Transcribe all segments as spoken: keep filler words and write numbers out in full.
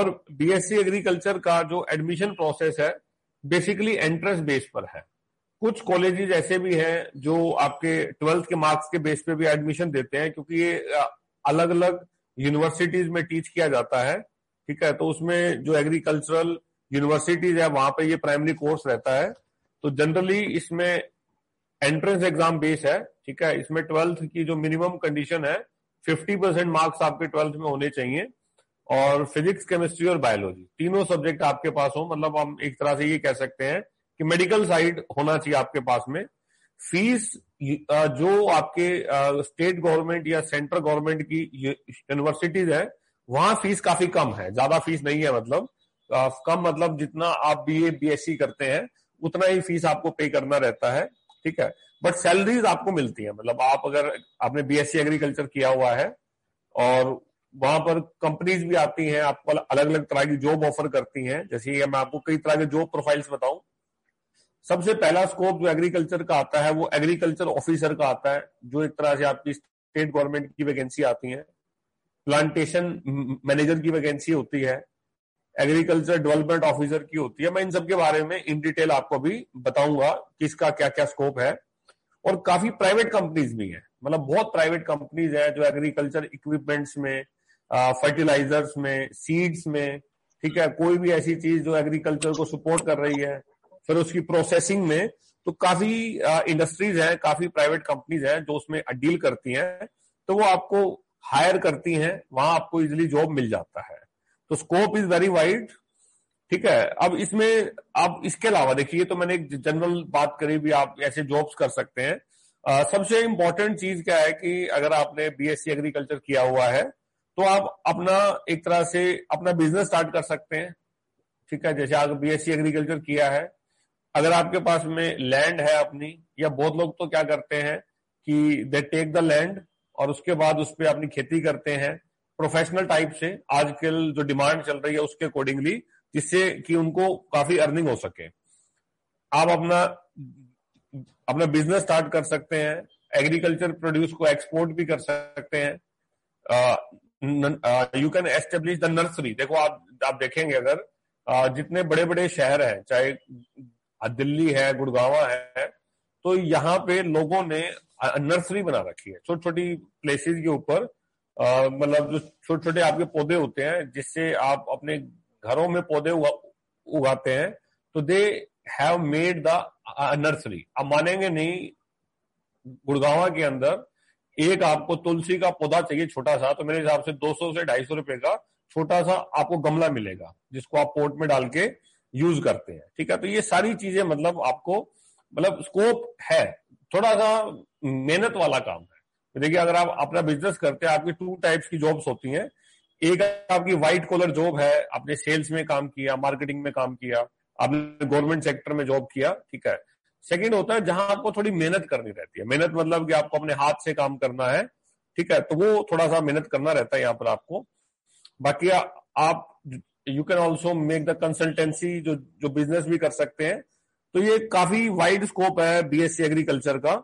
और BSc agriculture का जो एडमिशन प्रोसेस है बेसिकली एंट्रेंस बेस पर है। कुछ कॉलेजेस ऐसे भी हैं जो आपके ट्वेल्थ के मार्क्स के बेस पे भी एडमिशन देते हैं, क्योंकि ये अलग अलग यूनिवर्सिटीज में टीच किया जाता है, ठीक है। तो उसमें जो एग्रीकल्चरल यूनिवर्सिटीज है वहां पे ये प्राइमरी कोर्स रहता है। तो जनरली इसमें एंट्रेंस एग्जाम बेस है, ठीक है। इसमें ट्वेल्थ की जो मिनिमम कंडीशन है फिफ्टी परसेंट मार्क्स आपके ट्वेल्थ में होने चाहिए, और फिजिक्स, केमिस्ट्री और बायोलॉजी तीनों सब्जेक्ट आपके पास हो। मतलब हम एक तरह से ये कह सकते हैं कि मेडिकल साइड होना चाहिए आपके पास में। फीस जो आपके स्टेट गवर्नमेंट या सेंट्रल गवर्नमेंट की यूनिवर्सिटीज है वहां फीस काफी कम है, ज्यादा फीस नहीं है। मतलब कम मतलब जितना आप बीए बीएससी करते हैं उतना ही फीस आपको पे करना रहता है, ठीक है। बट सैलरीज आपको मिलती है। मतलब आप अगर आपने बीएससी एग्रीकल्चर किया हुआ है और वहां पर कंपनीज भी आती हैं, आपको अलग अलग तरह की जॉब ऑफर करती हैं। जैसे मैं आपको कई तरह के जॉब प्रोफाइल्स बताऊं। सबसे पहला स्कोप जो एग्रीकल्चर का आता है वो एग्रीकल्चर ऑफिसर का आता है, जो एक तरह से आपकी स्टेट गवर्नमेंट की वैकेंसी आती है। प्लांटेशन मैनेजर की वैकेंसी होती है, एग्रीकल्चर डेवलपमेंट ऑफिसर की होती है। मैं इन सब के बारे में इन डिटेल आपको भी बताऊंगा कि इसका क्या क्या स्कोप है। और काफी प्राइवेट कंपनीज भी हैं, मतलब बहुत प्राइवेट कंपनीज हैं जो एग्रीकल्चर इक्विपमेंट्स में, फर्टिलाइजर्स में, सीड्स में, ठीक है, कोई भी ऐसी चीज जो एग्रीकल्चर को सपोर्ट कर रही है, फिर उसकी प्रोसेसिंग में। तो काफी इंडस्ट्रीज हैं, काफी प्राइवेट कंपनीज हैं जो उसमें डील करती हैं। तो वो आपको हायर करती हैं, वहां आपको इजिली जॉब मिल जाता है। तो स्कोप इज वेरी वाइड, ठीक है। अब इसमें आप इसके अलावा देखिए, तो मैंने एक जनरल बात करी भी, आप ऐसे जॉब्स कर सकते हैं। आ, सबसे इंपॉर्टेंट चीज क्या है कि अगर आपने बीएससी एग्रीकल्चर किया हुआ है तो आप अपना एक तरह से अपना बिजनेस स्टार्ट कर सकते हैं, ठीक है। जैसे आप बीएससी एग्रीकल्चर किया है, अगर आपके पास में लैंड है अपनी, या बहुत लोग तो क्या करते हैं कि दे टेक द लैंड और उसके बाद उस पर अपनी खेती करते हैं प्रोफेशनल टाइप से, आजकल जो डिमांड चल रही है उसके अकॉर्डिंगली, जिससे कि उनको काफी अर्निंग हो सके। आप अपना अपना बिजनेस स्टार्ट कर सकते हैं, एग्रीकल्चर प्रोड्यूस को एक्सपोर्ट भी कर सकते हैं। You can establish the nursery. देखो आप आप देखेंगे अगर uh, जितने बड़े बड़े शहर हैं, चाहे दिल्ली है, गुड़गांव है, तो यहाँ पे लोगों ने नर्सरी बना रखी है छोटी छोटी प्लेसेस के ऊपर। मतलब जो छोटे छोटे आपके पौधे होते हैं जिससे आप अपने घरों में पौधे उगा, उगाते हैं, तो they have made the nursery. आप मानेंगे नहीं, गुड़गांव के अंदर एक आपको तुलसी का पौधा चाहिए छोटा सा, तो मेरे हिसाब से दो सौ से ढाई सौ रुपए का छोटा सा आपको गमला मिलेगा, जिसको आप पोट में डाल के यूज करते हैं, ठीक है। तो ये सारी चीजें मतलब आपको मतलब स्कोप है, थोड़ा सा मेहनत वाला काम है। तो देखिए, अगर आप अपना बिजनेस करते हैं, आपकी टू टाइप्स की जॉब्स होती हैं। एक आपकी व्हाइट कॉलर जॉब है, आपने सेल्स में काम किया, मार्केटिंग में काम किया, आपने गवर्नमेंट सेक्टर में जॉब किया, ठीक है। सेकंड होता है जहां आपको थोड़ी मेहनत करनी रहती है। मेहनत मतलब कि आपको अपने हाथ से काम करना है, ठीक है। तो वो थोड़ा सा मेहनत करना रहता है यहाँ पर आपको। बाकी आप you can also make the consultancy, जो जो बिजनेस भी कर सकते हैं। तो ये काफी वाइड स्कोप है बीएससी एग्रीकल्चर का।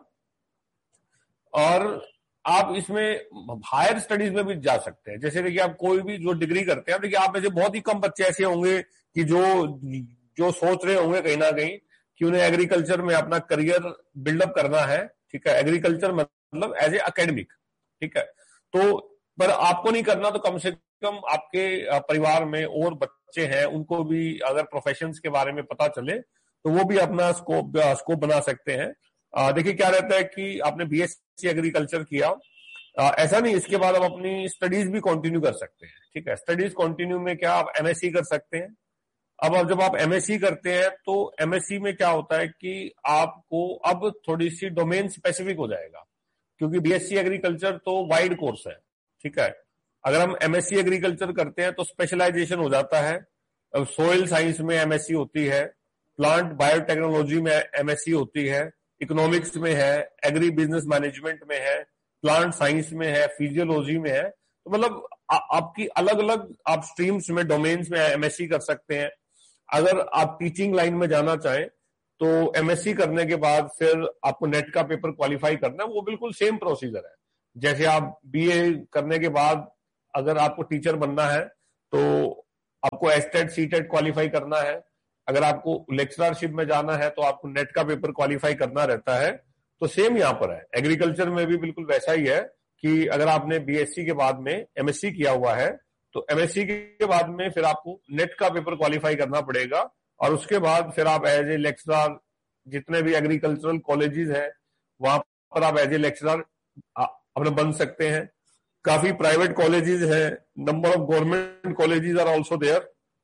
और आप इसमें हायर स्टडीज में भी जा सकते हैं। जैसे देखिए, आप कोई भी जो डिग्री करते हैं, देखिए आप में से बहुत ही कम बच्चे ऐसे होंगे कि जो जो सोच रहे होंगे कहीं ना कहीं कि उन्हें एग्रीकल्चर में अपना करियर बिल्डअप करना है, ठीक है। एग्रीकल्चर मतलब एज ए एकेडमिक, ठीक है। तो पर आपको नहीं करना, तो कम से कम आपके परिवार में और बच्चे हैं, उनको भी अगर प्रोफेशंस के बारे में पता चले तो वो भी अपना स्कोप स्कोप बना सकते हैं। देखिए क्या रहता है कि आपने बीएससी एग्रीकल्चर किया, आ, ऐसा नहीं, इसके बाद आप अपनी स्टडीज भी कंटिन्यू कर सकते हैं, ठीक है। स्टडीज कंटिन्यू में क्या, आप एमएससी कर सकते हैं। अब अब जब आप एमएससी करते हैं तो एमएससी में क्या होता है कि आपको अब थोड़ी सी डोमेन स्पेसिफिक हो जाएगा, क्योंकि बीएससी एग्रीकल्चर तो वाइड कोर्स है, ठीक है। अगर हम एमएससी एग्रीकल्चर करते हैं तो स्पेशलाइजेशन हो जाता है। अब सोइल साइंस में एमएससी होती है, प्लांट बायोटेक्नोलॉजी में एमएससी होती है, इकोनॉमिक्स में है, एग्री बिजनेस मैनेजमेंट में है, प्लांट साइंस में है, फिजियोलॉजी में है। तो मतलब आ, आपकी अलग अलग आप स्ट्रीम्स में, डोमेन्स में एमएससी कर सकते हैं। अगर आप टीचिंग लाइन में जाना चाहें तो एमएससी करने के बाद फिर आपको नेट का पेपर क्वालिफाई करना है, वो बिल्कुल सेम प्रोसीजर है। जैसे आप बीए करने के बाद अगर आपको टीचर बनना है तो आपको एस्टेट सीटेट क्वालिफाई करना है। अगर आपको लेक्चरशिप में जाना है तो आपको नेट का पेपर क्वालिफाई करना रहता है। तो सेम यहां पर है, एग्रीकल्चर में भी बिल्कुल वैसा ही है कि अगर आपने बीएससी के बाद में एमएससी किया हुआ है तो एमएससी के बाद में फिर आपको नेट का पेपर क्वालिफाई करना पड़ेगा, और उसके बाद फिर आप एज ए लेक्चरर जितने भी एग्रीकल्चरल कॉलेजेस हैं वहां पर आप एज ए लेक्चरर अपने बन सकते हैं। काफी प्राइवेट कॉलेजेस हैं, number of government colleges are also there,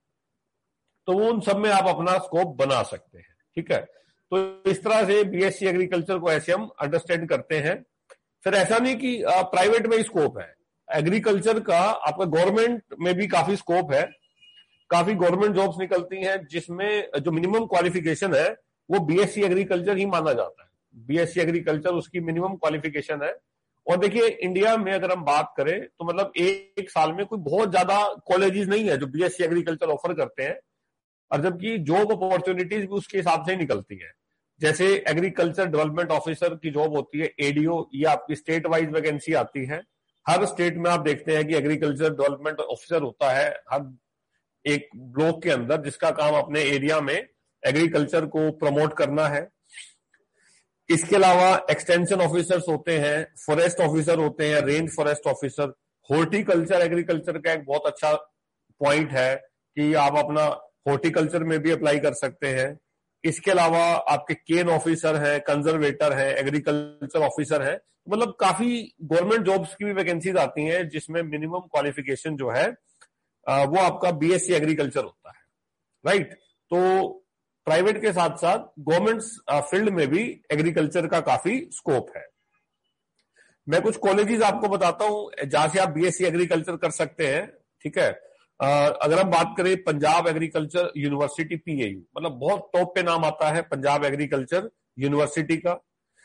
तो वो उन सब में आप अपना स्कोप बना सकते हैं। ठीक है, तो इस तरह से बीएससी एग्रीकल्चर को ऐसे हम अंडरस्टैंड करते हैं। फिर ऐसा नहीं कि प्राइवेट में ही स्कोप है, एग्रीकल्चर का आपका गवर्नमेंट में भी काफी स्कोप है। काफी गवर्नमेंट जॉब्स निकलती हैं जिसमें जो मिनिमम क्वालिफिकेशन है वो बीएससी एग्रीकल्चर ही माना जाता है। बीएससी एग्रीकल्चर उसकी मिनिमम क्वालिफिकेशन है। और देखिए इंडिया में अगर हम बात करें तो मतलब एक, एक साल में कोई बहुत ज्यादा कॉलेजेस नहीं है जो बीएससी एग्रीकल्चर ऑफर करते हैं, और जबकि जॉब अपॉर्चुनिटीज भी उसके हिसाब से ही निकलती है। जैसे एग्रीकल्चर डेवलपमेंट ऑफिसर की जॉब होती है एडीओ, ये आपकी स्टेट वाइज वैकेंसी आती है। हर स्टेट में आप देखते हैं कि एग्रीकल्चर डेवलपमेंट ऑफिसर होता है हर एक ब्लॉक के अंदर, जिसका काम अपने एरिया में एग्रीकल्चर को प्रमोट करना है। इसके अलावा एक्सटेंशन ऑफिसर्स होते हैं, फॉरेस्ट ऑफिसर होते हैं, range forest officer. Horticulture agriculture का एक बहुत अच्छा पॉइंट है कि आप अपना हॉर्टिकल्चर में भी अप्लाई कर सकते हैं। इसके अलावा आपके केन ऑफिसर है, कंजर्वेटर है, एग्रीकल्चर ऑफिसर है। मतलब काफी गवर्नमेंट जॉब्स की भी वैकेंसीज आती हैं जिसमें मिनिमम क्वालिफिकेशन जो है वो आपका बीएससी एग्रीकल्चर होता है, राइट। तो प्राइवेट के साथ साथ गवर्नमेंट फील्ड में भी एग्रीकल्चर का काफी स्कोप है। मैं कुछ कॉलेजेस आपको बताता हूं जहां से आप बीएससी एग्रीकल्चर कर सकते हैं। ठीक है, अगर हम बात करें पंजाब एग्रीकल्चर यूनिवर्सिटी पीएयू, मतलब बहुत टॉप पे नाम आता है पंजाब एग्रीकल्चर यूनिवर्सिटी का।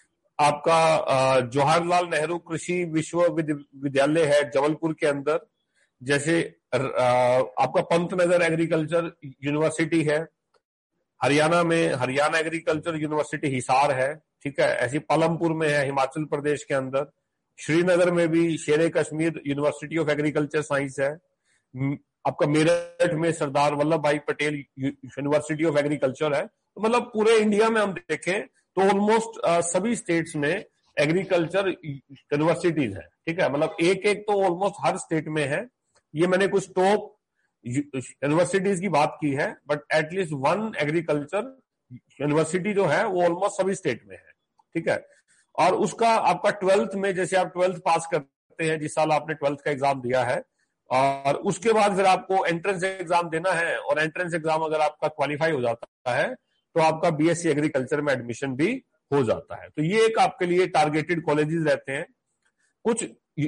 आपका जवाहरलाल नेहरू कृषि विश्वविद्यालय है जबलपुर के अंदर। जैसे आपका पंतनगर एग्रीकल्चर यूनिवर्सिटी है हरियाणा में, हरियाणा एग्रीकल्चर यूनिवर्सिटी हिसार है। ठीक है, ऐसी पालमपुर में है हिमाचल प्रदेश के अंदर। श्रीनगर में भी शेर Kashmir university of agriculture science है। आपका मेरठ में सरदार वल्लभ भाई पटेल यूनिवर्सिटी ऑफ एग्रीकल्चर है। तो मतलब पूरे इंडिया में हम देखें तो ऑलमोस्ट सभी स्टेट्स में एग्रीकल्चर यूनिवर्सिटीज है। ठीक है, मतलब एक एक तो ऑलमोस्ट हर स्टेट में है। ये मैंने कुछ टॉप यूनिवर्सिटीज की बात की है, but at least one agriculture university जो है वो ऑलमोस्ट सभी स्टेट में है। ठीक है, और उसका आपका ट्वेल्थ में, जैसे आप ट्वेल्थ पास करते हैं, जिस साल आपने ट्वेल्थ का एग्जाम दिया है, और उसके बाद फिर आपको एंट्रेंस एग्जाम देना है, और एंट्रेंस एग्जाम अगर आपका क्वालिफाई हो जाता है तो आपका बीएससी एग्रीकल्चर में एडमिशन भी हो जाता है। तो ये एक आपके लिए टारगेटेड कॉलेजेस रहते हैं। कुछ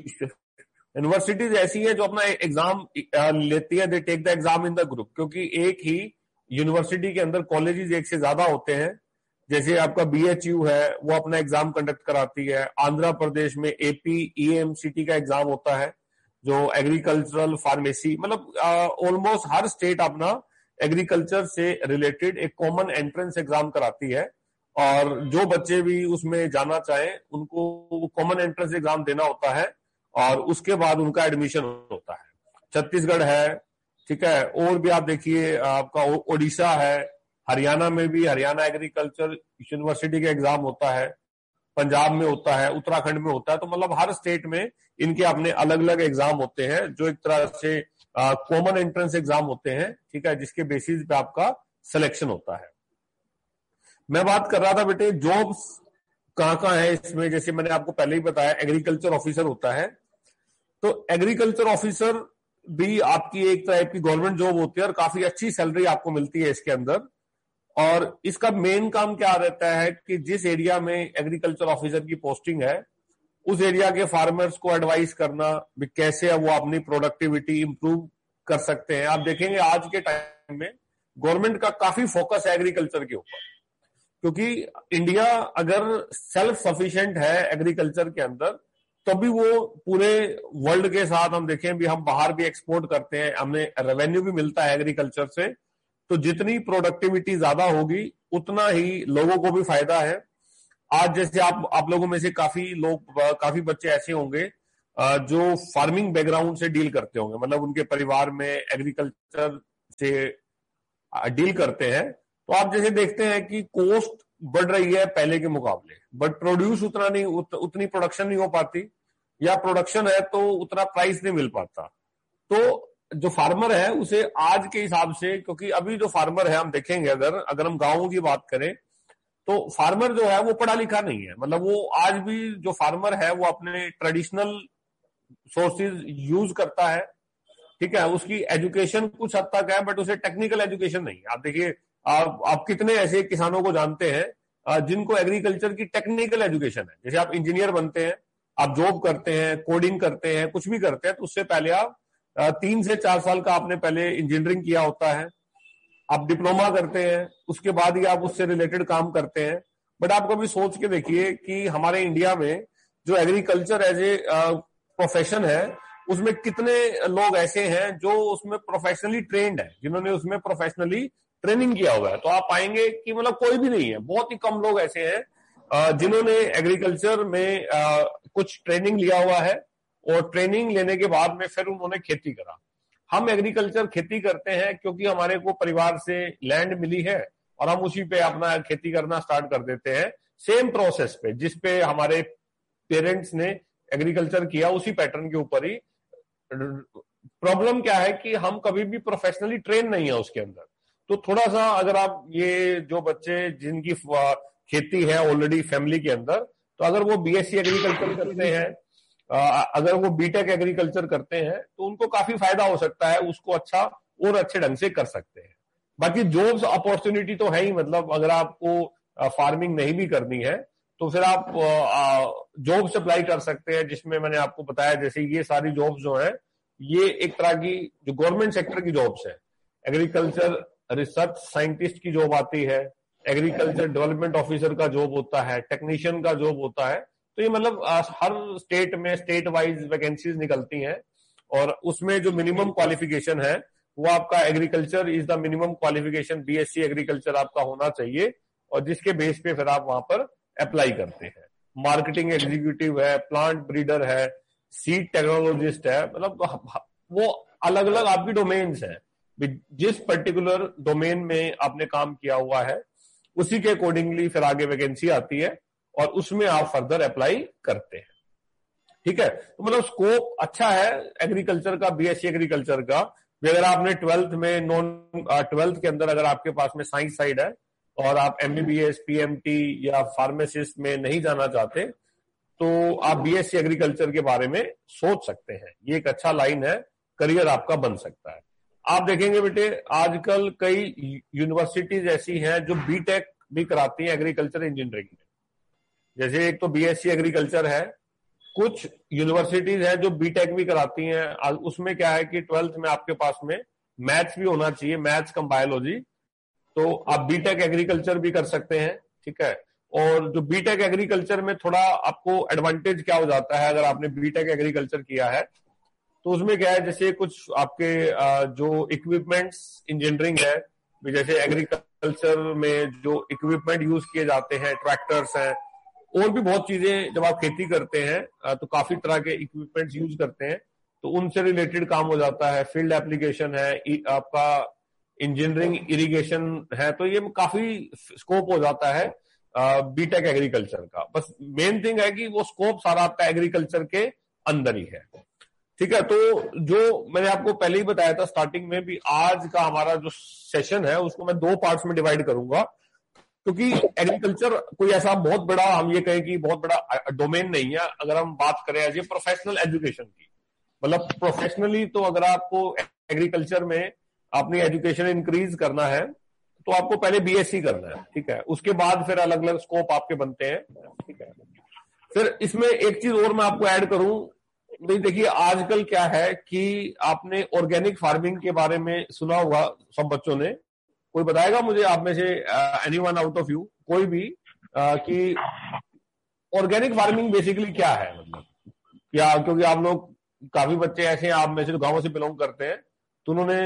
यूनिवर्सिटीज ऐसी है जो अपना एग्जाम लेती है, they take the exam in the group, क्योंकि एक ही यूनिवर्सिटी के अंदर कॉलेजेस एक से ज्यादा होते हैं। जैसे आपका बीएचयू है वो अपना एग्जाम कंडक्ट कराती है। आंध्र प्रदेश में एपी ईएमसीटी का एग्जाम होता है जो एग्रीकल्चरल फार्मेसी, मतलब ऑलमोस्ट हर स्टेट अपना एग्रीकल्चर से रिलेटेड एक कॉमन एंट्रेंस एग्जाम कराती है, और जो बच्चे भी उसमें जाना चाहें उनको कॉमन एंट्रेंस एग्जाम देना होता है, और उसके बाद उनका एडमिशन होता है। छत्तीसगढ़ है, ठीक है, और भी आप देखिए आपका ओडिशा है, हरियाणा में भी हरियाणा एग्रीकल्चर यूनिवर्सिटी का एग्जाम होता है, पंजाब में होता है, उत्तराखंड में होता है। तो मतलब हर स्टेट में इनके अपने अलग अलग एग्जाम होते हैं जो एक तरह से कॉमन एंट्रेंस एग्जाम होते हैं। ठीक है, जिसके बेसिस पे आपका सिलेक्शन होता है। मैं बात कर रहा था बेटे जॉब्स कहां कहां है इसमें। जैसे मैंने आपको पहले ही बताया एग्रीकल्चर ऑफिसर होता है, तो एग्रीकल्चर ऑफिसर भी आपकी एक तरह की गवर्नमेंट जॉब होती है और काफी अच्छी सैलरी आपको मिलती है इसके अंदर। और इसका मेन काम क्या रहता है कि जिस एरिया में एग्रीकल्चर ऑफिसर की पोस्टिंग है उस एरिया के फार्मर्स को एडवाइस करना भी कैसे वो अपनी प्रोडक्टिविटी इंप्रूव कर सकते हैं। आप देखेंगे आज के टाइम में गवर्नमेंट का काफी फोकस है एग्रीकल्चर के ऊपर, क्योंकि इंडिया अगर सेल्फ सफिशिएंट है एग्रीकल्चर के अंदर तभी वो पूरे वर्ल्ड के साथ हम देखें भी हम बाहर भी एक्सपोर्ट करते हैं, हमें रेवेन्यू भी मिलता है एग्रीकल्चर से। तो जितनी प्रोडक्टिविटी ज्यादा होगी उतना ही लोगों को भी फायदा है। आज जैसे आप आप लोगों में से काफी लोग, काफी बच्चे ऐसे होंगे जो फार्मिंग बैकग्राउंड से डील करते होंगे, मतलब उनके परिवार में एग्रीकल्चर से डील करते हैं, तो आप जैसे देखते हैं कि कॉस्ट बढ़ रही है पहले के मुकाबले, बट प्रोड्यूस उतना नहीं, उत, उतनी प्रोडक्शन नहीं हो पाती, या प्रोडक्शन है तो उतना प्राइस नहीं मिल पाता। तो जो फार्मर है उसे आज के हिसाब से, क्योंकि अभी जो फार्मर है हम देखेंगे, अगर अगर हम गांवों की बात करें तो फार्मर जो है वो पढ़ा लिखा नहीं है। मतलब वो आज भी जो फार्मर है वो अपने ट्रेडिशनल सोर्सेज यूज करता है, ठीक है। उसकी एजुकेशन कुछ हद तक है, बट उसे टेक्निकल एजुकेशन नहीं है। आप देखिए, आप, आप कितने ऐसे किसानों को जानते हैं जिनको एग्रीकल्चर की टेक्निकल एजुकेशन है। जैसे आप इंजीनियर बनते हैं, आप जॉब करते हैं, कोडिंग करते हैं, कुछ भी करते हैं, तो उससे पहले आप तीन से चार साल का आपने पहले इंजीनियरिंग किया होता है, आप डिप्लोमा करते हैं, उसके बाद ही आप उससे रिलेटेड काम करते हैं। बट आप कभी सोच के देखिए कि हमारे इंडिया में जो एग्रीकल्चर एज ए प्रोफेशन है, उसमें कितने लोग ऐसे हैं जो उसमें प्रोफेशनली ट्रेंड है, जिन्होंने उसमें प्रोफेशनली ट्रेनिंग किया हुआ है। तो आप पाएंगे कि मतलब कोई भी नहीं है, बहुत ही कम लोग ऐसे हैं जिन्होंने एग्रीकल्चर में कुछ ट्रेनिंग लिया हुआ है, और ट्रेनिंग लेने के बाद में फिर उन्होंने खेती करा। हम एग्रीकल्चर खेती करते हैं क्योंकि हमारे को परिवार से लैंड मिली है, और हम उसी पे अपना खेती करना स्टार्ट कर देते हैं, सेम प्रोसेस पे जिस पे हमारे पेरेंट्स ने एग्रीकल्चर किया, उसी पैटर्न के ऊपर ही। प्रॉब्लम क्या है कि हम कभी भी प्रोफेशनली ट्रेन नहीं है उसके अंदर। तो थोड़ा सा अगर आप ये जो बच्चे जिनकी खेती है ऑलरेडी फैमिली के अंदर, तो अगर वो बीएससी एग्रीकल्चर करते हैं, अगर वो बीटेक एग्रीकल्चर करते हैं, तो उनको काफी फायदा हो सकता है, उसको अच्छा और अच्छे ढंग से कर सकते हैं। बाकी जॉब्स अपॉर्चुनिटी तो है ही, मतलब अगर आपको फार्मिंग नहीं भी करनी है तो फिर आप जॉब्स अप्लाई कर सकते हैं, जिसमें मैंने आपको बताया जैसे ये सारी जॉब्स जो है, ये एक तरह की जो गवर्नमेंट सेक्टर की जॉब्स है। एग्रीकल्चर रिसर्च साइंटिस्ट की जॉब आती है, एग्रीकल्चर डेवलपमेंट ऑफिसर का जॉब होता है, टेक्नीशियन का जॉब होता है। तो ये मतलब हर स्टेट में स्टेट वाइज वैकेंसीज निकलती हैं, और उसमें जो मिनिमम क्वालिफिकेशन है वो आपका agriculture is the minimum qualification, BSc agriculture आपका होना चाहिए, और जिसके बेस पे फिर आप वहां पर अप्लाई करते हैं। मार्केटिंग एग्जीक्यूटिव है, प्लांट ब्रीडर है, सीड टेक्नोलॉजिस्ट है, मतलब वो अलग अलग आपकी डोमेन्स हैं। जिस पर्टिकुलर डोमेन में आपने काम किया हुआ है उसी के अकॉर्डिंगली फिर आगे वैकेंसी आती है, और उसमें आप फर्दर अप्लाई करते हैं, ठीक है। तो मतलब स्कोप अच्छा है एग्रीकल्चर का, बीएससी एग्रीकल्चर का। अगर आपने ट्वेल्थ में नॉन ट्वेल्थ के अंदर अगर आपके पास में साइंस साइड है और आप एमबीबीएस, पीएमटी या फार्मासिस्ट में नहीं जाना चाहते, तो आप बीएससी एग्रीकल्चर के बारे में सोच सकते हैं। ये एक अच्छा लाइन है, करियर आपका बन सकता है। आप देखेंगे बेटे, आजकल कई यूनिवर्सिटीज ऐसी हैं जो बीटेक भी कराती हैं एग्रीकल्चर इंजीनियरिंग में। जैसे एक तो बीएससी एग्रीकल्चर है, कुछ यूनिवर्सिटीज है जो बीटेक भी कराती हैं। उसमें क्या है कि ट्वेल्थ में आपके पास में मैथ्स भी होना चाहिए, मैथ्स कम बायोलॉजी, तो आप बीटेक एग्रीकल्चर भी कर सकते हैं, ठीक है। और जो बीटेक एग्रीकल्चर में थोड़ा आपको एडवांटेज क्या हो जाता है, अगर आपने बीटेक एग्रीकल्चर किया है तो उसमें क्या है, जैसे कुछ आपके जो इक्विपमेंट्स इंजीनियरिंग है, जैसे एग्रीकल्चर में जो इक्विपमेंट यूज किए जाते हैं, ट्रैक्टर्स हैं, और भी बहुत चीजें, जब आप खेती करते हैं तो काफी तरह के इक्विपमेंट्स यूज करते हैं, तो उनसे रिलेटेड काम हो जाता है। फील्ड एप्लीकेशन है, आपका इंजीनियरिंग इरिगेशन है, तो ये काफी स्कोप हो जाता है बीटेक एग्रीकल्चर का। बस मेन थिंग है कि वो स्कोप सारा आपका एग्रीकल्चर के अंदर ही है, ठीक है। तो जो मैंने आपको पहले ही बताया था स्टार्टिंग में भी, आज का हमारा जो सेशन है उसको मैं दो पार्ट्स में डिवाइड करूंगा, क्योंकि एग्रीकल्चर कोई ऐसा बहुत बड़ा, हम ये कहें कि बहुत बड़ा डोमेन नहीं है। अगर हम बात करें एज ए प्रोफेशनल एजुकेशन की, मतलब प्रोफेशनली, तो अगर आपको एग्रीकल्चर में अपनी एजुकेशन इंक्रीज करना है तो आपको पहले बीएससी करना है, ठीक है। उसके बाद फिर अलग अलग स्कोप आपके बनते हैं, ठीक है। फिर इसमें एक चीज और मैं आपको ऐड करूं, देखिए आजकल क्या है कि आपने ऑर्गेनिक फार्मिंग के बारे में सुना होगा सब बच्चों ने। कोई बताएगा मुझे आप में से, एनीवन आउट ऑफ यू, कोई भी, आ, कि ऑर्गेनिक फार्मिंग बेसिकली क्या है, मतलब क्या? क्योंकि आप लोग काफी बच्चे ऐसे हैं आप में से जो गांवों से बिलोंग करते हैं, तो उन्होंने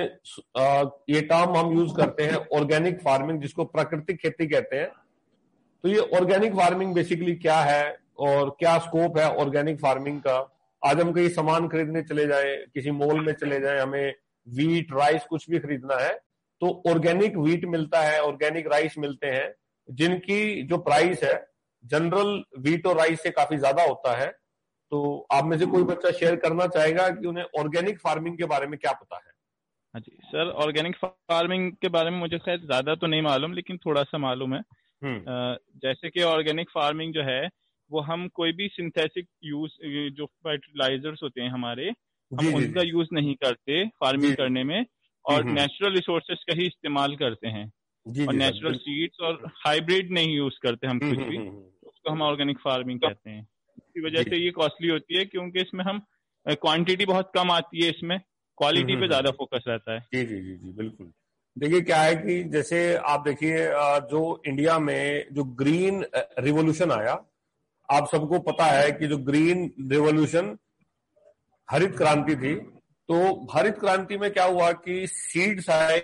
ये टर्म हम यूज करते हैं ऑर्गेनिक फार्मिंग, जिसको प्राकृतिक खेती कहते हैं। तो ये ऑर्गेनिक फार्मिंग बेसिकली क्या है और क्या स्कोप है ऑर्गेनिक फार्मिंग का। आज हम कहीं सामान खरीदने चले जाएं, किसी मॉल में चले जाएं, हमें वीट, राइस कुछ भी खरीदना है तो ऑर्गेनिक वीट मिलता है, ऑर्गेनिक राइस मिलते हैं, जिनकी जो प्राइस है जनरल वीट और राइस से काफी ज्यादा होता है। तो आप में से कोई बच्चा शेयर करना चाहेगा कि उन्हें ऑर्गेनिक फार्मिंग के बारे में क्या पता है? हाँ जी सर, ऑर्गेनिक फार्मिंग के बारे में मुझे शायद ज्यादा तो नहीं मालूम, लेकिन थोड़ा सा मालूम है। जैसे कि ऑर्गेनिक फार्मिंग जो है वो हम कोई भी सिंथेटिक यूज, जो फर्टिलाइजर्स होते हैं हमारे, हम जी, जी, उनका जी. यूज नहीं करते फार्मिंग करने में, और हम्म, नेचुरल रिसोर्सेज का ही इस्तेमाल करते हैं। जी, और जी, सर, नेचुरल बिल्कुल. सीड्स और हाइब्रिड नहीं यूज करते हम हम्म, कुछ हम्म, भी, हम्म, हम्म. उसको हम ऑर्गेनिक फार्मिंग कहते हैं। इसी वजह जी. से ये कॉस्टली होती है, क्योंकि इसमें हम क्वांटिटी बहुत कम आती है, इसमें क्वालिटी हम्म, पे हम्म, ज्यादा हम्म. फोकस रहता है। जी, जी, जी, जी, बिल्कुल. देखिए क्या है कि जैसे आप देखिए अ, जो इंडिया में जो ग्रीन रिवॉल्यूशन आया, आप सबको पता है कि जो ग्रीन रिवॉल्यूशन हरित क्रांति थी, तो हरित क्रांति में क्या हुआ कि सीड्स आए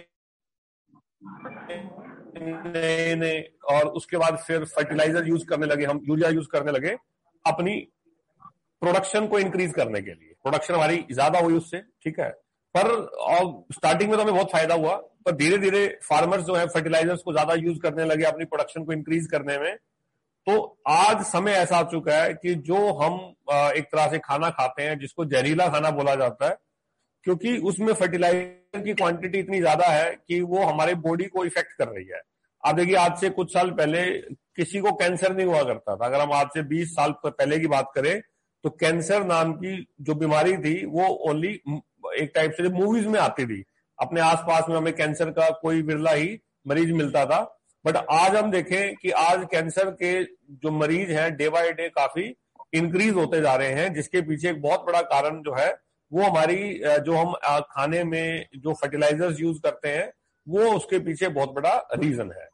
नए नए, और उसके बाद फिर फर्टिलाइजर यूज करने लगे, हम यूरिया यूज करने लगे अपनी प्रोडक्शन को इंक्रीज करने के लिए। प्रोडक्शन हमारी ज्यादा हुई उससे, ठीक है, पर स्टार्टिंग में तो हमें बहुत फायदा हुआ, पर धीरे धीरे फार्मर्स जो है फर्टिलाइजर्स को ज्यादा यूज करने लगे अपनी प्रोडक्शन को इंक्रीज करने में। तो आज समय ऐसा आ चुका है कि जो हम एक तरह से खाना खाते हैं जिसको जहरीला खाना बोला जाता है, क्योंकि उसमें फर्टिलाइजर की क्वांटिटी इतनी ज्यादा है कि वो हमारे बॉडी को इफेक्ट कर रही है। आप देखिए आज से कुछ साल पहले किसी को कैंसर नहीं हुआ करता था। अगर हम आज से बीस साल पहले की बात करें तो कैंसर नाम की जो बीमारी थी वो ओनली एक टाइप से मूवीज में आती थी। अपने आसपास में हमें कैंसर का कोई बिरला ही मरीज मिलता था। बट आज हम देखें कि आज कैंसर के जो मरीज हैं डे बाय डे काफी इंक्रीज होते जा रहे हैं, जिसके पीछे एक बहुत बड़ा कारण जो है वो हमारी जो हम खाने में जो फर्टिलाइजर्स यूज करते हैं वो उसके पीछे बहुत बड़ा रीजन है।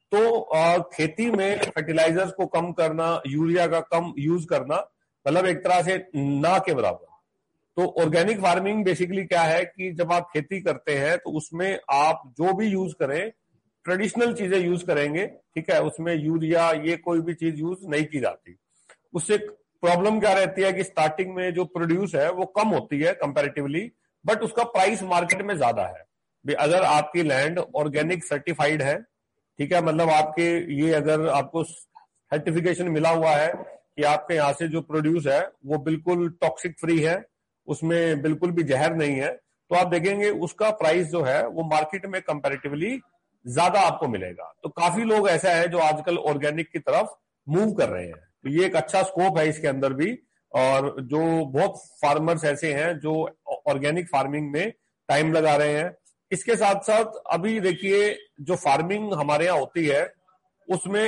तो खेती में फर्टिलाइजर्स को कम करना, यूरिया का कम यूज करना, मतलब एक तरह से ना के बराबर। तो ऑर्गेनिक फार्मिंग बेसिकली क्या है कि जब आप खेती करते हैं तो उसमें आप जो भी यूज करें ट्रेडिशनल चीजें यूज करेंगे, ठीक है, उसमें यूरिया ये कोई भी चीज यूज नहीं की जाती। उससे प्रॉब्लम क्या रहती है कि स्टार्टिंग में जो प्रोड्यूस है वो कम होती है कंपैरेटिवली, बट उसका प्राइस मार्केट में ज्यादा है। अगर आपकी लैंड ऑर्गेनिक सर्टिफाइड है, ठीक है, मतलब आपके ये अगर आपको सर्टिफिकेशन मिला हुआ है कि आपके यहाँ से जो प्रोड्यूस है वो बिल्कुल टॉक्सिक फ्री है, उसमें बिल्कुल भी जहर नहीं है, तो आप देखेंगे उसका प्राइस जो है वो मार्केट में कंपैरेटिवली ज्यादा आपको मिलेगा। तो काफी लोग ऐसा है जो आजकल ऑर्गेनिक की तरफ मूव कर रहे हैं, तो ये एक अच्छा स्कोप है इसके अंदर भी। और जो बहुत फार्मर्स ऐसे हैं जो ऑर्गेनिक फार्मिंग में टाइम लगा रहे हैं। इसके साथ साथ अभी देखिए जो फार्मिंग हमारे यहाँ होती है उसमें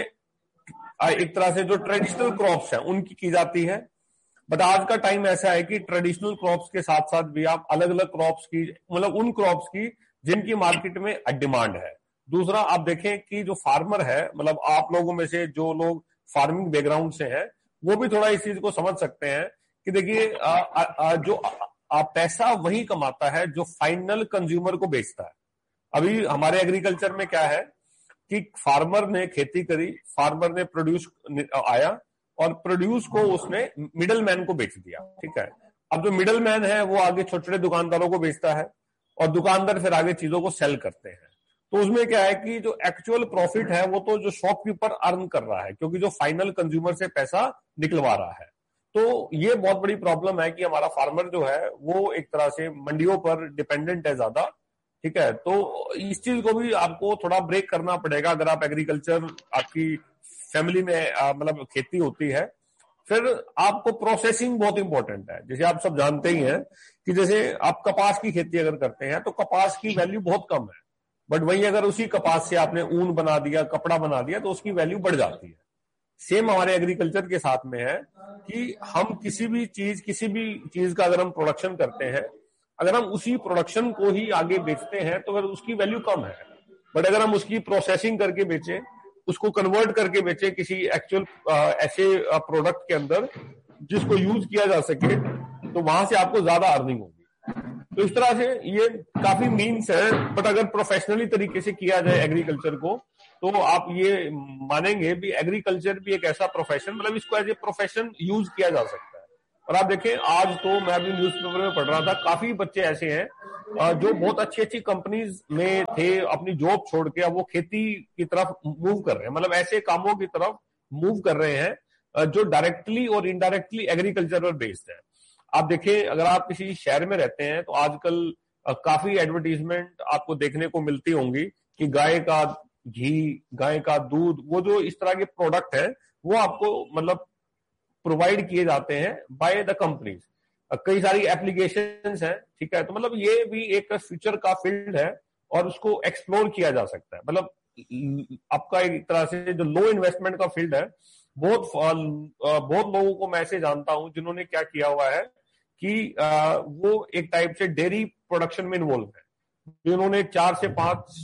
एक तरह से जो ट्रेडिशनल क्रॉप्स हैं उनकी की जाती है, बट आज का टाइम ऐसा है कि ट्रेडिशनल क्रॉप्स के साथ साथ भी आप अलग अलग क्रॉप्स की, मतलब उन क्रॉप्स की जिनकी मार्केट में डिमांड है। दूसरा आप देखें कि जो फार्मर है, मतलब आप लोगों में से जो लोग फार्मिंग बैकग्राउंड से हैं वो भी थोड़ा इस चीज को समझ सकते हैं कि देखिए जो आ, आ, पैसा वही कमाता है जो फाइनल कंज्यूमर को बेचता है। अभी हमारे एग्रीकल्चर में क्या है कि फार्मर ने खेती करी, फार्मर ने प्रोड्यूस आया और प्रोड्यूस को उसने मिडल मैन को बेच दिया, ठीक है। अब जो मिडल मैन है वो आगे छोटे छोटे दुकानदारों को बेचता है और दुकानदार फिर आगे चीजों को सेल करते हैं। तो उसमें क्या है कि जो एक्चुअल प्रॉफिट है वो तो जो शॉपकीपर अर्न कर रहा है, क्योंकि जो फाइनल कंज्यूमर से पैसा निकलवा रहा है। तो ये बहुत बड़ी प्रॉब्लम है कि हमारा फार्मर जो है वो एक तरह से मंडियों पर डिपेंडेंट है ज्यादा, ठीक है। तो इस चीज को भी आपको थोड़ा ब्रेक करना पड़ेगा अगर आप एग्रीकल्चर, आपकी फैमिली में मतलब खेती होती है। फिर आपको प्रोसेसिंग बहुत इंपॉर्टेंट है। जैसे आप सब जानते ही हैं कि जैसे आप कपास की खेती अगर करते हैं तो कपास की वैल्यू बहुत कम है, बट वही अगर उसी कपास से आपने ऊन बना दिया, कपड़ा बना दिया, तो उसकी वैल्यू बढ़ जाती है। सेम हमारे एग्रीकल्चर के साथ में है कि हम किसी भी चीज किसी भी चीज का अगर हम प्रोडक्शन करते हैं, अगर हम उसी प्रोडक्शन को ही आगे बेचते हैं तो अगर उसकी वैल्यू कम है, बट अगर हम उसकी प्रोसेसिंग करके बेचें, उसको कन्वर्ट करके बेचें किसी एक्चुअल ऐसे प्रोडक्ट के अंदर जिसको यूज किया जा सके, तो वहां से आपको ज्यादा अर्निंग होगी। तो इस तरह से ये काफी मीन्स है, बट अगर प्रोफेशनली तरीके से किया जाए एग्रीकल्चर को तो आप ये मानेंगे भी एग्रीकल्चर भी एक ऐसा प्रोफेशन, मतलब इसको एज ए प्रोफेशन यूज किया जा सकता है। और आप देखें आज तो मैं अभी न्यूज़पेपर में पढ़ रहा था, काफी बच्चे ऐसे हैं जो बहुत अच्छी अच्छी कंपनीज में थे, अपनी जॉब छोड़ के अब वो खेती की तरफ मूव कर रहे हैं, मतलब ऐसे कामों की तरफ मूव कर रहे हैं जो डायरेक्टली और इनडायरेक्टली एग्रीकल्चर पर बेस्ड है। आप देखें अगर आप किसी शहर में रहते हैं तो आजकल काफी एडवर्टीजमेंट आपको देखने को मिलती होंगी कि गाय का घी, गाय का दूध, वो जो इस तरह के प्रोडक्ट है वो आपको मतलब प्रोवाइड किए जाते हैं बाय द कंपनीज। कई सारी एप्लीकेशंस हैं, ठीक है, तो मतलब ये भी एक फ्यूचर का फील्ड है और उसको एक्सप्लोर किया जा सकता है। मतलब आपका एक तरह से जो लो इन्वेस्टमेंट का फील्ड है, बहुत बहुत लोगों को मैं ऐसे जानता हूं जिन्होंने क्या किया हुआ है कि वो एक टाइप से डेयरी प्रोडक्शन में इन्वॉल्व है। जिन्होंने चार से पांच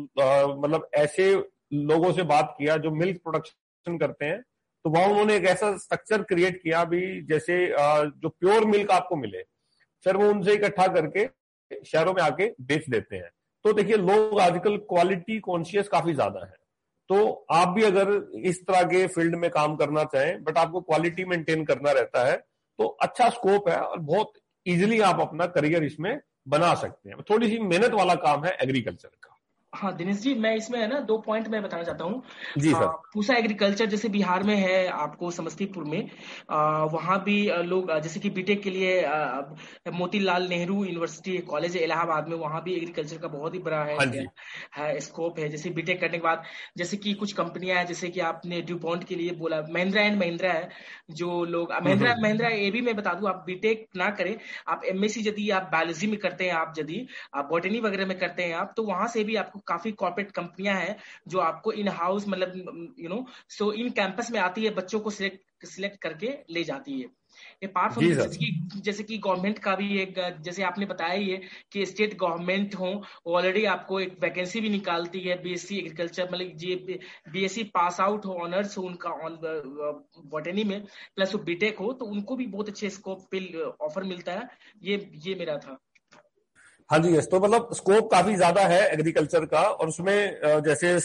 मतलब ऐसे लोगों से बात किया जो मिल्क प्रोडक्शन करते हैं, तो वहां उन्होंने एक ऐसा स्ट्रक्चर क्रिएट किया भी जैसे जो प्योर मिल्क आपको मिले, फिर वो उनसे इकट्ठा करके शहरों में आके बेच देते हैं। तो देखिए लोग आजकल क्वालिटी कॉन्शियस काफी ज्यादा है, तो आप भी अगर इस तरह के फील्ड में काम करना चाहें बट आपको क्वालिटी मेंटेन करना रहता है तो अच्छा स्कोप है और बहुत इजीली आप अपना करियर इसमें बना सकते हैं। थोड़ी सी मेहनत वाला काम है एग्रीकल्चर का। हाँ दिनेश जी, मैं इसमें है ना दो पॉइंट मैं बताना चाहता हूँ जी सर। पूसा एग्रीकल्चर जैसे बिहार में है, आपको समस्तीपुर में आ, वहाँ भी लोग जैसे कि बीटेक के लिए आ, मोतीलाल नेहरू यूनिवर्सिटी कॉलेज है इलाहाबाद में, वहाँ भी एग्रीकल्चर का बहुत ही बड़ा है, हाँ है, है स्कोप है। जैसे बीटेक करने के बाद जैसे कि कुछ कंपनियां हैं, जैसे कि आपने ड्यूपॉन्ट के लिए बोला, महिंद्रा एंड महिंद्रा है, जो लोग महिंद्रा महिंद्रा ये भी मैं बता दूं, आप बीटेक ना करें, आप एमएससी यदि आप बायोलॉजी में करते हैं, आप यदि आप बॉटनी वगैरह में करते हैं आप, तो वहां से भी आपको काफी कॉर्पोरेट कंपनियां हैं जो आपको इन हाउस मतलब you know so in campus में आती है, बच्चों को सिलेक्ट सिलेक्ट करके ले जाती है। अपार्ट फ्रॉम जैसे कि जैसे कि गवर्नमेंट का भी एक, जैसे आपने बताया ये कि स्टेट गवर्नमेंट हो ऑलरेडी आपको एक वैकेंसी भी निकालती है बीएससी एग्रीकल्चर, मतलब जी बीएससी पास आउट हो, ऑनर्स हो उनका ऑन बॉटनी में, प्लस वो बीटेक हो, तो उनको भी बहुत अच्छे स्कोप पे ऑफर मिलता है। ये ये मेरा था। हाँ जी यस, तो मतलब स्कोप काफी ज्यादा है एग्रीकल्चर का, और उसमें जैसे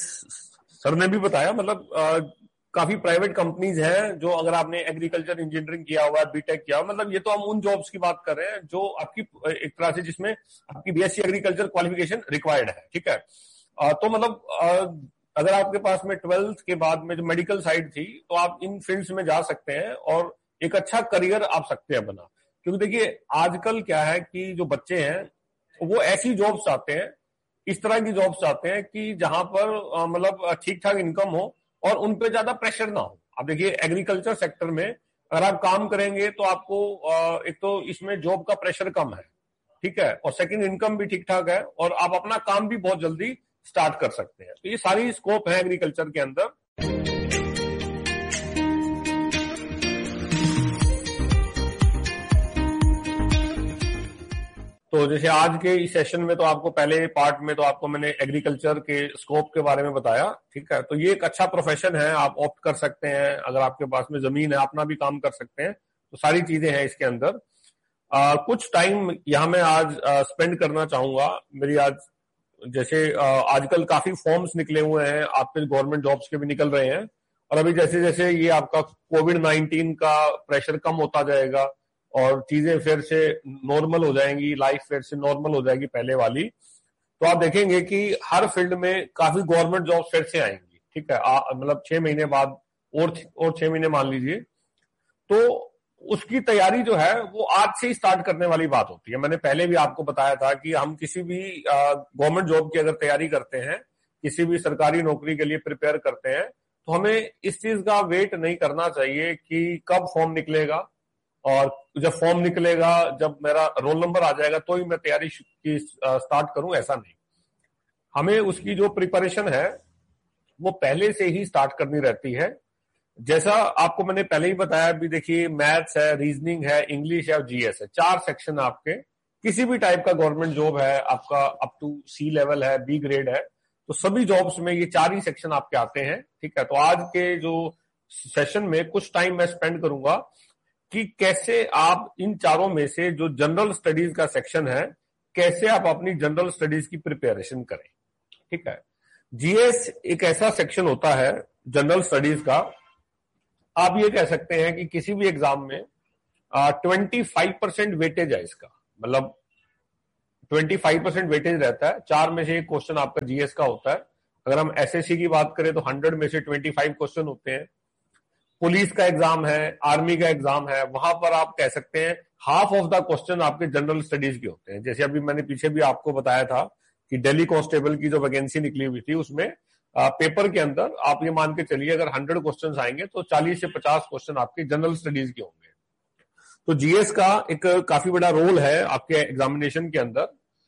सर ने भी बताया मतलब काफी प्राइवेट कंपनीज हैं जो, अगर आपने एग्रीकल्चर इंजीनियरिंग किया हुआ है, बीटेक किया हुआ, मतलब ये तो हम उन जॉब्स की बात कर रहे हैं जो आपकी एक तरह से जिसमें आपकी बीएससी एग्रीकल्चर क्वालिफिकेशन रिक्वायर्ड है, ठीक है। तो मतलब अगर आपके पास में ट्वेल्थ के बाद में जो मेडिकल साइड थी तो आप इन फील्ड्स में जा सकते हैं और एक अच्छा करियर आप सकते हैं बना। क्योंकि देखिए आजकल क्या है कि जो बच्चे हैं वो ऐसी जॉब्स चाहते हैं, इस तरह की जॉब्स चाहते हैं कि जहां पर मतलब ठीक ठाक इनकम हो और उन पे ज्यादा प्रेशर ना हो। आप देखिए एग्रीकल्चर सेक्टर में अगर आप काम करेंगे तो आपको एक तो इसमें जॉब का प्रेशर कम है, ठीक है, और सेकंड इनकम भी ठीक ठाक है और आप अपना काम भी बहुत जल्दी स्टार्ट कर सकते हैं। तो ये सारी स्कोप है एग्रीकल्चर के अंदर। तो जैसे आज के इस सेशन में तो आपको पहले पार्ट में तो आपको मैंने एग्रीकल्चर के स्कोप के बारे में बताया, ठीक है। तो ये एक अच्छा प्रोफेशन है, आप ऑप्ट कर सकते हैं, अगर आपके पास में जमीन है अपना भी काम कर सकते हैं, तो सारी चीजें हैं इसके अंदर। आ, कुछ टाइम यहाँ मैं आज स्पेंड करना चाहूंगा। मेरी आज जैसे आजकल काफी फॉर्म्स निकले हुए हैं, आपके गवर्नमेंट जॉब्स के भी निकल रहे हैं, और अभी जैसे जैसे ये आपका कोविड नाइनटीन का प्रेशर कम होता जाएगा और चीजें फिर से नॉर्मल हो जाएंगी, लाइफ फिर से नॉर्मल हो जाएगी पहले वाली, तो आप देखेंगे कि हर फील्ड में काफी गवर्नमेंट जॉब फिर से आएंगी, ठीक है। मतलब छह महीने बाद और और छह महीने मान लीजिए, तो उसकी तैयारी जो है वो आज से ही स्टार्ट करने वाली बात होती है। मैंने पहले भी आपको बताया था कि हम किसी भी गवर्नमेंट जॉब की अगर तैयारी करते हैं, किसी भी सरकारी नौकरी के लिए प्रिपेयर करते हैं, तो हमें इस चीज का वेट नहीं करना चाहिए कि कब फॉर्म निकलेगा, और जब फॉर्म निकलेगा, जब मेरा रोल नंबर आ जाएगा तो ही मैं तैयारी की स्टार्ट करूं, ऐसा नहीं। हमें उसकी जो प्रिपरेशन है वो पहले से ही स्टार्ट करनी रहती है। जैसा आपको मैंने पहले ही बताया भी, देखिए मैथ्स है, रीजनिंग है, इंग्लिश है और जीएस है, चार सेक्शन आपके किसी भी टाइप का गवर्नमेंट जॉब है, आपका अप टू सी लेवल है, बी ग्रेड है, तो सभी जॉब्स में ये चार ही सेक्शन आपके आते हैं, ठीक है। तो आज के जो सेशन में कुछ टाइम मैं स्पेंड करूंगा कि कैसे आप इन चारों में से जो जनरल स्टडीज का सेक्शन है, कैसे आप अपनी जनरल स्टडीज की प्रिपरेशन करें, ठीक है। जीएस एक ऐसा सेक्शन होता है जनरल स्टडीज का, आप ये कह सकते हैं कि किसी भी एग्जाम में ट्वेंटी फाइव परसेंट वेटेज है इसका, मतलब ट्वेंटी फाइव परसेंट वेटेज रहता है। चार में से एक क्वेश्चन आपका जीएस का होता है। अगर हम एसएससी की बात करें तो हंड्रेड में से ट्वेंटी फाइव क्वेश्चन होते हैं। पुलिस का एग्जाम है, आर्मी का एग्जाम है, वहां पर आप कह सकते हैं हाफ ऑफ द क्वेश्चन आपके जनरल स्टडीज के होते हैं। जैसे अभी मैंने पीछे भी आपको बताया था कि दिल्ली कांस्टेबल की जो वैकेंसी निकली हुई थी, उसमें आ, पेपर के अंदर आप ये मान के चलिए अगर हंड्रेड क्वेश्चन आएंगे तो चालीस से पचास क्वेश्चन आपके जनरल स्टडीज के होंगे। तो जीएस का एक काफी बड़ा रोल है आपके एग्जामिनेशन के अंदर।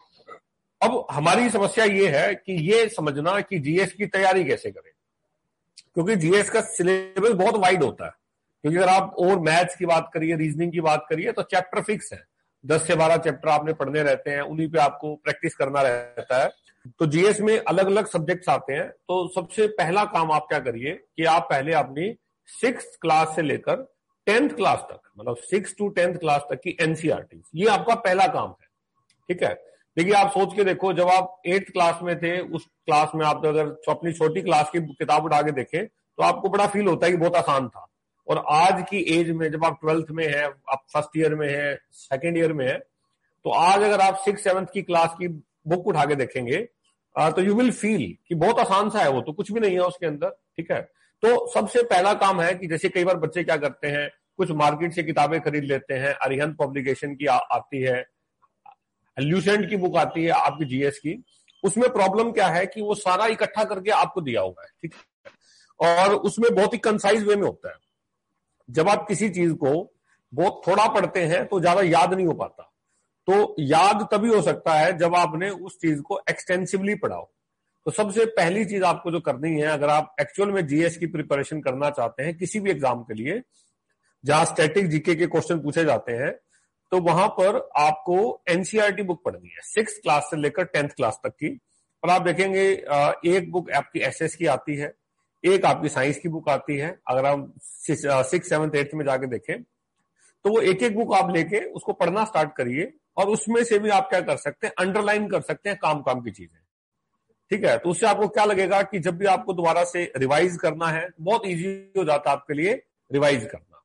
अब हमारी समस्या ये है कि ये समझना कि जीएस की तैयारी कैसे करें, क्योंकि जीएस का सिलेबस बहुत वाइड होता है। क्योंकि अगर आप और मैथ्स की बात करिए, रीजनिंग की बात करिए तो चैप्टर फिक्स है, दस से बारह चैप्टर आपने पढ़ने रहते हैं, उन्हीं पे आपको प्रैक्टिस करना रहता है। तो जीएस में अलग अलग सब्जेक्ट्स आते हैं। तो सबसे पहला काम आप क्या करिए कि आप पहले अपनी सिक्स क्लास से लेकर टेंथ क्लास तक, मतलब सिक्स टू टेंथ क्लास तक की एनसीईआरटी, ये आपका पहला काम है। ठीक है, देखिए आप सोच के देखो, जब आप एट्थ क्लास में थे, उस क्लास में आप अगर अपनी छोटी क्लास की किताब उठा के देखें तो आपको बड़ा फील होता है कि बहुत आसान था। और आज की एज में जब आप ट्वेल्थ में है, आप फर्स्ट ईयर में है, सेकेंड ईयर में है, तो आज अगर आप सिक्स सेवंथ की क्लास की बुक उठा के देखेंगे तो यू विल फील कि बहुत आसान सा है, वो तो कुछ भी नहीं है उसके अंदर। ठीक है, तो सबसे पहला काम है कि जैसे कई बार बच्चे क्या करते हैं, कुछ मार्केट से किताबें खरीद लेते हैं। अरिहंत पब्लिकेशन की आ, आती है, ल्यूसेंट की बुक आती है आपकी जीएस की। उसमें प्रॉब्लम क्या है कि वो सारा इकट्ठा करके आपको दिया हुआ है। ठीक है, और उसमें बहुत ही कंसाइज वे में होता है। जब आप किसी चीज को बहुत थोड़ा पढ़ते हैं तो ज्यादा याद नहीं हो पाता। तो याद तभी हो सकता है जब आपने उस चीज को एक्सटेंसिवली पढ़ा हो। तो सबसे पहली चीज आपको जो करनी है, अगर आप एक्चुअल में जीएस की प्रिपरेशन करना चाहते हैं किसी भी एग्जाम के लिए जहां स्टैटिक जीके के क्वेश्चन पूछे जाते हैं, तो वहां पर आपको एनसीईआरटी बुक पढ़नी है, सिक्स क्लास से लेकर टेंथ क्लास तक की। और आप देखेंगे एक बुक आपकी एसएस की आती है, एक आपकी साइंस की बुक आती है। अगर आप सिक्स सेवंथ एट्थ में जाके देखें तो वो एक एक बुक आप लेके उसको पढ़ना स्टार्ट करिए। और उसमें से भी आप क्या कर सकते हैं, अंडरलाइन कर सकते हैं काम काम की चीजें। ठीक है, तो उससे आपको क्या लगेगा कि जब भी आपको दोबारा से रिवाइज करना है, बहुत इजी हो जाता है आपके लिए रिवाइज करना।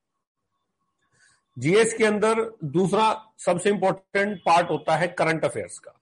जीएस के अंदर दूसरा सबसे इंपॉर्टेंट पार्ट होता है करंट अफेयर्स का।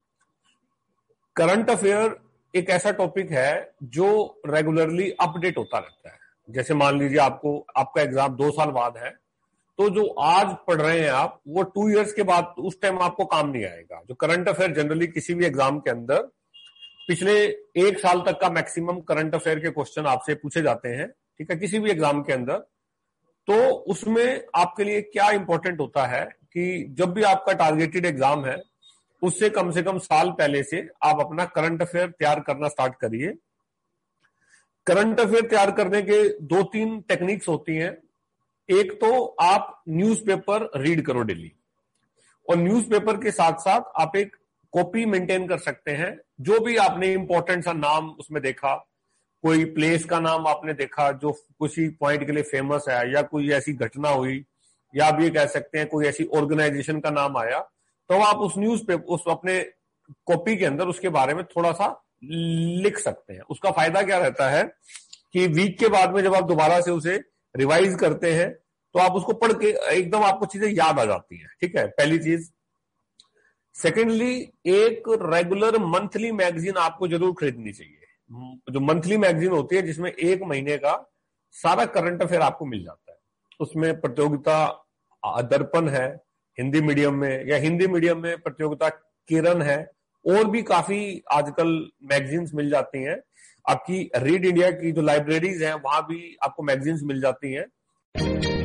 करंट अफेयर एक ऐसा टॉपिक है जो रेगुलरली अपडेट होता रहता है। जैसे मान लीजिए आपको आपका एग्जाम दो साल बाद है, तो जो आज पढ़ रहे हैं आप, वो टू इयर्स के बाद उस टाइम आपको काम नहीं आएगा। जो करंट अफेयर जनरली किसी भी एग्जाम के अंदर पिछले एक साल तक का मैक्सिमम करंट अफेयर के क्वेश्चन आपसे पूछे जाते हैं। ठीक है, किसी भी एग्जाम के अंदर। तो उसमें आपके लिए क्या इंपॉर्टेंट होता है कि जब भी आपका टारगेटेड एग्जाम है, उससे कम से कम साल पहले से आप अपना करंट अफेयर तैयार करना स्टार्ट करिए। करंट अफेयर तैयार करने के दो तीन टेक्निक्स होती हैं। एक तो आप न्यूज़पेपर रीड करो डेली, और न्यूज़पेपर के साथ साथ आप एक कॉपी मेंटेन कर सकते हैं। जो भी आपने इंपॉर्टेंट सा नाम उसमें देखा, कोई प्लेस का नाम आपने देखा जो किसी पॉइंट के लिए फेमस है, या कोई ऐसी घटना हुई, या आप ये कह सकते हैं कोई ऐसी ऑर्गेनाइजेशन का नाम आया, तो आप उस न्यूज पेपर उस अपने कॉपी के अंदर उसके बारे में थोड़ा सा लिख सकते हैं। उसका फायदा क्या रहता है कि वीक के बाद में जब आप दोबारा से उसे रिवाइज करते हैं तो आप उसको पढ़ के एकदम आपको चीजें याद आ जाती हैं। ठीक है, पहली चीज। सेकेंडली, एक रेगुलर मंथली मैगजीन आपको जरूर खरीदनी चाहिए। जो मंथली मैगजीन होती है जिसमें एक महीने का सारा करंट अफेयर आपको मिल जाता है। उसमें प्रतियोगिता दर्पण है हिंदी मीडियम में, या हिंदी मीडियम में प्रतियोगिता किरण है, और भी काफी आजकल मैगजीन्स मिल जाती हैं। आपकी रीड इंडिया की जो लाइब्रेरीज हैं वहां भी आपको मैगजीन्स मिल जाती हैं।